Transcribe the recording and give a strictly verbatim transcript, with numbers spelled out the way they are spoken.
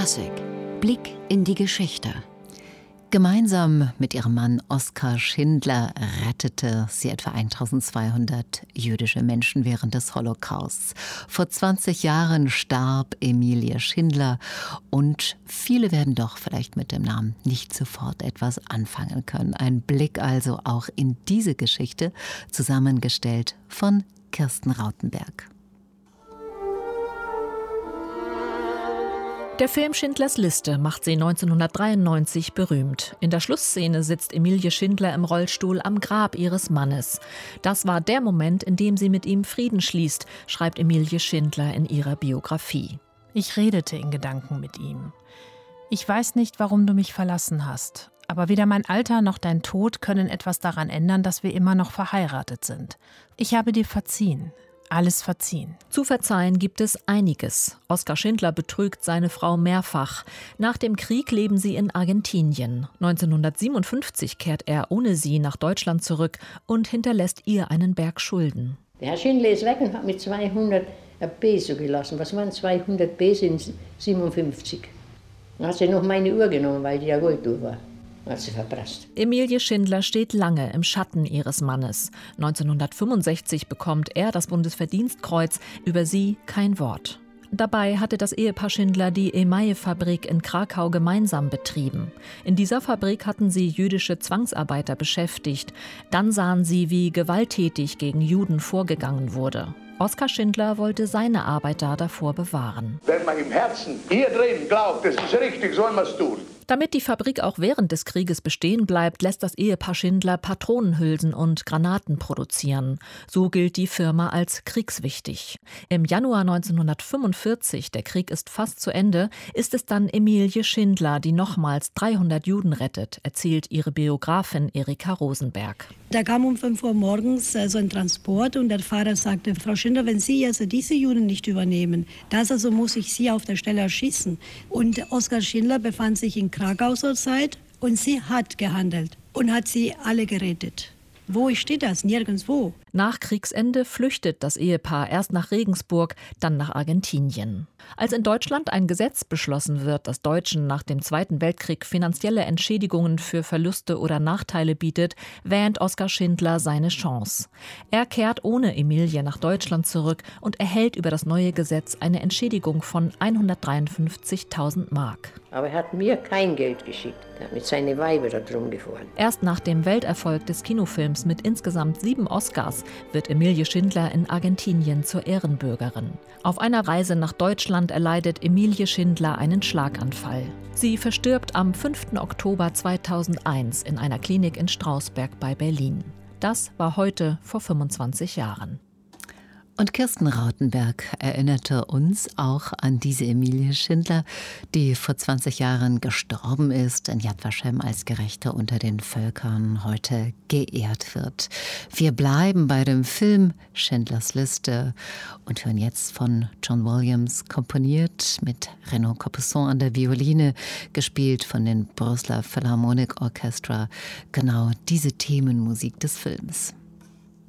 Klassik. Blick in die Geschichte. Gemeinsam mit ihrem Mann Oskar Schindler rettete sie etwa eintausendzweihundert jüdische Menschen während des Holocausts. Vor zwanzig Jahren starb Emilie Schindler und viele werden doch vielleicht mit dem Namen nicht sofort etwas anfangen können. Ein Blick also auch in diese Geschichte, zusammengestellt von Kirsten Rautenberg. Der Film Schindlers Liste macht sie neunzehnhundertdreiundneunzig berühmt. In der Schlussszene sitzt Emilie Schindler im Rollstuhl am Grab ihres Mannes. Das war der Moment, in dem sie mit ihm Frieden schließt, schreibt Emilie Schindler in ihrer Biografie. Ich redete in Gedanken mit ihm. Ich weiß nicht, warum du mich verlassen hast. Aber weder mein Alter noch dein Tod können etwas daran ändern, dass wir immer noch verheiratet sind. Ich habe dir verziehen. Alles verziehen. Zu verzeihen gibt es einiges. Oskar Schindler betrügt seine Frau mehrfach. Nach dem Krieg leben sie in Argentinien. neunzehnhundertsiebenundfünfzig kehrt er ohne sie nach Deutschland zurück und hinterlässt ihr einen Berg Schulden. Der Herr Schindler ist weg und hat mit zweihundert Peso gelassen. Was waren zweihundert Peso in siebenundfünfzig? Dann hat sie noch meine Uhr genommen, weil die ja Golduhr war. Hat sie verprasst. Emilie Schindler steht lange im Schatten ihres Mannes. neunzehnhundertfünfundsechzig bekommt er das Bundesverdienstkreuz, über sie kein Wort. Dabei hatte das Ehepaar Schindler die Emaille-Fabrik in Krakau gemeinsam betrieben. In dieser Fabrik hatten sie jüdische Zwangsarbeiter beschäftigt. Dann sahen sie, wie gewalttätig gegen Juden vorgegangen wurde. Oskar Schindler wollte seine Arbeiter davor bewahren. Wenn man im Herzen hier drin glaubt, es ist richtig, soll man es tun. Damit die Fabrik auch während des Krieges bestehen bleibt, lässt das Ehepaar Schindler Patronenhülsen und Granaten produzieren. So gilt die Firma als kriegswichtig. Im Januar neunzehnhundertfünfundvierzig, der Krieg ist fast zu Ende, ist es dann Emilie Schindler, die nochmals dreihundert Juden rettet, erzählt ihre Biografin Erika Rosenberg. Da kam um fünf Uhr morgens äh, so ein Transport und der Fahrer sagte, Frau Schindler, wenn Sie also diese Juden nicht übernehmen, das also muss ich Sie auf der Stelle erschießen. Und Oskar Schindler befand sich in Krakau zur Zeit und sie hat gehandelt und hat sie alle gerettet. Wo steht das? Nirgendwo. Nach Kriegsende flüchtet das Ehepaar erst nach Regensburg, dann nach Argentinien. Als in Deutschland ein Gesetz beschlossen wird, das Deutschen nach dem Zweiten Weltkrieg finanzielle Entschädigungen für Verluste oder Nachteile bietet, wähnt Oskar Schindler seine Chance. Er kehrt ohne Emilie nach Deutschland zurück und erhält über das neue Gesetz eine Entschädigung von hundertdreiundfünfzigtausend Mark. Aber er hat mir kein Geld geschickt. Er hat mit seinen Weibern da drum gefahren. Erst nach dem Welterfolg des Kinofilms mit insgesamt sieben Oscars wird Emilie Schindler in Argentinien zur Ehrenbürgerin. Auf einer Reise nach Deutschland erleidet Emilie Schindler einen Schlaganfall. Sie verstirbt am fünften Oktober zweitausendeins in einer Klinik in Strausberg bei Berlin. Das war heute vor fünfundzwanzig Jahren. Und Kirsten Rautenberg erinnerte uns auch an diese Emilie Schindler, die vor zwanzig Jahren gestorben ist, in Yad Vashem als Gerechte unter den Völkern heute geehrt wird. Wir bleiben bei dem Film Schindlers Liste und hören jetzt von John Williams, komponiert mit Renaud Capuçon an der Violine, gespielt von den Brüsseler Philharmonic Orchestra, genau diese Themenmusik des Films.